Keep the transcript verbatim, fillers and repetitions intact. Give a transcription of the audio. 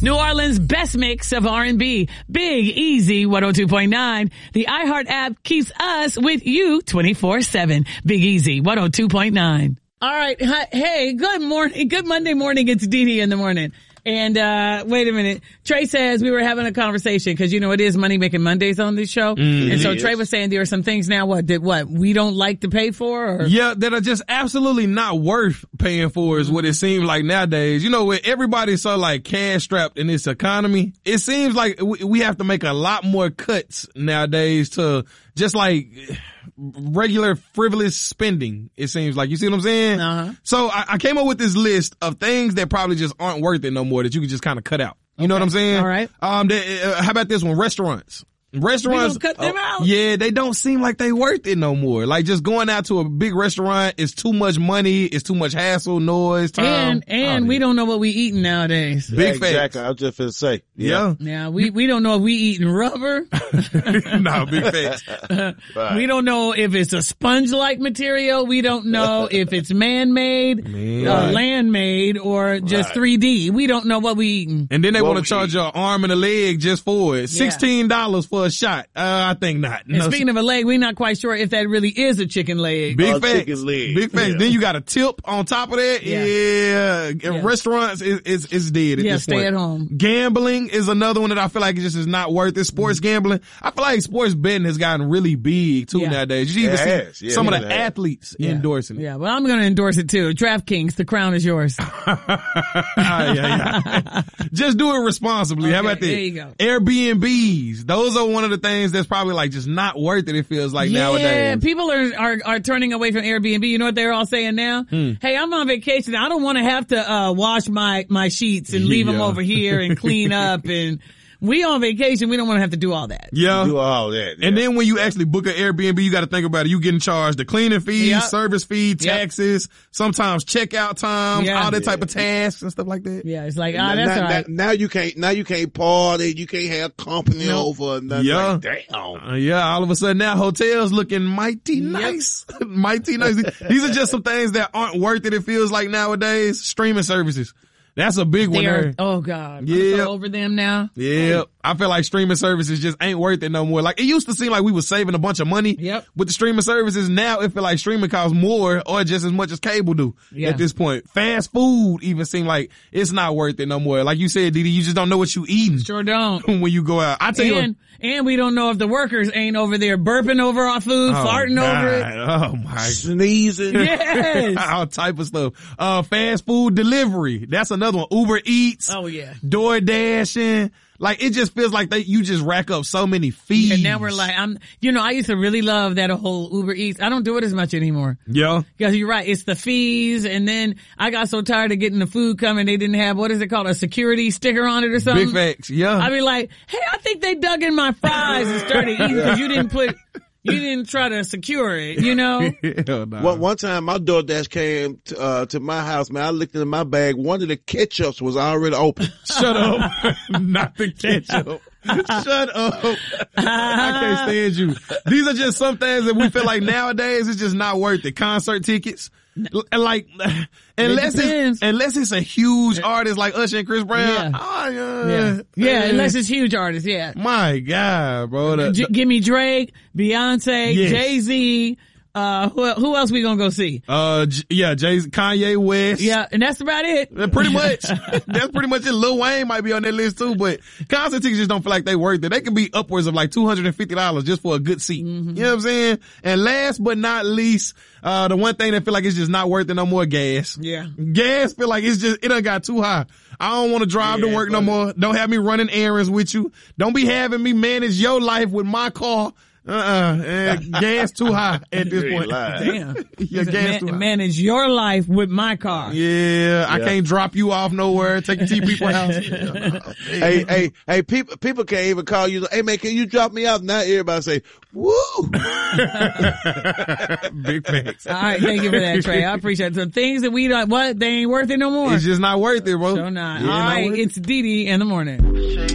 New Orleans' best mix of R and B. Big Easy one oh two point nine. The iHeart app keeps us with you twenty-four seven. Big Easy one oh two point nine. All right. Hi, hey, good morning. Good Monday morning. It's Dee Dee in the morning. And, uh, wait a minute. Trey says we were having a conversation because, you know, it is Money Making Mondays on this show. Mm, and so Trey was saying there are some things now what that what we don't like to pay for or? Yeah, that are just absolutely not worth paying for is what it seems like nowadays. You know, when everybody's so like cash strapped in this economy, it seems like we have to make a lot more cuts nowadays to just like regular frivolous spending, it seems like. You see what I'm saying? Uh-huh. So I, I came up with this list of things that probably just aren't worth it no more that you can just kind of cut out. You okay. know what I'm saying? All right. Um, they, uh, how about this one? Restaurants. Restaurants, we don't cut them oh, out. Yeah, they don't seem like they worth it no more. Like just going out to a big restaurant is too much money, it's too much hassle, noise, time. And and we don't know what we eating nowadays. Big yeah, exactly. I was just gonna say. Yeah. Yeah, we we don't know if we eating rubber. No, big facts. Right. We don't know if it's a sponge-like material. We don't know if it's man-made, Man. uh, right. land-made, or just right. three D. We don't know what we eating. And then they want to charge your arm and a leg just for it. Sixteen dollars yeah. for a shot. Uh, I think not. And no. speaking of a leg, we're not quite sure if that really is a chicken leg. Big oh, facts. Chicken leg. Big facts. Yeah. Then you got a tip on top of that. Yeah. yeah. yeah. Restaurants is, is, is dead at yeah, this stay point. at home. Gambling is another one that I feel like it just is not worth it. Sports mm-hmm. gambling. I feel like sports betting has gotten really big too yeah. nowadays. You even see has. Yeah, some of the has. athletes yeah. endorsing it. Yeah. Well, I'm going to endorse it too. DraftKings, the crown is yours. yeah, yeah. Just do it responsibly. Okay, How about that? There you go. Airbnbs. Those are one of the things that's probably like just not worth it. It feels like yeah, nowadays. Yeah, people are, are are turning away from Airbnb. You know what they're all saying now? Hmm. Hey, I'm on vacation. I don't want to have to uh wash my my sheets and leave yeah. them over here and clean up and. We on vacation, we don't want to have to do all that. Yeah. Do all that. Yeah. And then when you actually book an Airbnb, you got to think about it. You getting charged the cleaning fees, yep. service fee, taxes, yep. sometimes checkout times, yeah. all that yeah. type of tasks and stuff like that. Yeah, it's like, ah, now, that's now, all right. Now, now you can't, now you can't party, you can't have company nope. over and nothing yeah. like that. Damn. Uh, yeah, all of a sudden now hotels looking mighty yep. nice. Mighty nice. These are just some things that aren't worth it, it feels like nowadays. Streaming services. That's a big one there. Oh God. Yeah. I'm so over them now. Yeah. I feel like streaming services just ain't worth it no more. Like it used to seem like we were saving a bunch of money yep. with the streaming services. Now it feel like streaming costs more or just as much as cable do yeah. at this point. Fast food even seem like it's not worth it no more. Like you said, Didi, you just don't know what you eating. Sure don't. When you go out. I tell and, you. And we don't know if the workers ain't over there burping over our food, oh farting God. over it. Oh my. Sneezing. Yes. All type of stuff. Uh, fast food delivery. That's another one. Uber Eats. Oh yeah. DoorDashing. Like, it just feels like they, you just rack up so many fees. And now we're like, I'm, you know, I used to really love that whole Uber Eats. I don't do it as much anymore. Yeah. Because you're right. It's the fees. And then I got so tired of getting the food coming. They didn't have, what is it called? A security sticker on it or something. Big facts. Yeah. I'd be like, hey, I think they dug in my fries and started eating because you didn't put, you didn't try to secure it, you know? Hell no. One, one time my DoorDash came to, uh, to my house, man. I looked in my bag. One of the ketchups was already open. Shut up. Not the ketchup. Shut up. I can't stand you. These are just some things that we feel like nowadays it's just not worth it. Concert tickets. Like, unless it it's, unless it's a huge artist like Usher and Chris Brown. Yeah. Oh, yeah. Yeah. yeah. Unless it's huge artists. Yeah. My God, bro. The, J- the, give me Drake, Beyonce, yes. Jay-Z. Uh, who, who else we gonna go see? Uh, J- yeah, Jay, Kanye West. Yeah, and that's about it. Pretty much. That's pretty much it. Lil Wayne might be on that list too, but concert tickets just don't feel like they worth it. They can be upwards of like two hundred fifty dollars just for a good seat. Mm-hmm. You know what I'm saying? And last but not least, uh, the one thing that feel like it's just not worth it no more, gas. Yeah. Gas feel like it's just, it done got too high. I don't want to drive yeah, to work no more. Don't have me running errands with you. Don't be having me manage your life with my car. Uh-uh. Eh, gas too high at this point. Damn. Your gas man, too high. Manage your life with my car. Yeah, I yeah. can't drop you off nowhere. Take you to people's house. hey, hey, hey, people, people can't even call you. Hey, man, can you drop me off? Now everybody say, woo. Big facts. All right. Thank you for that, Trey. I appreciate it. So things that we don't, what? They ain't worth it no more. It's just not worth it, bro. So not. Yeah, All right. not It's Dee Dee in the morning.